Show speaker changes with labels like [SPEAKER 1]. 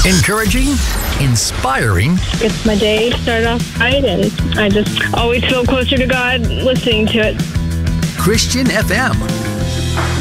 [SPEAKER 1] Encouraging, inspiring.
[SPEAKER 2] It's my day started off right, and I just always feel closer to God listening to it.
[SPEAKER 1] Christian FM.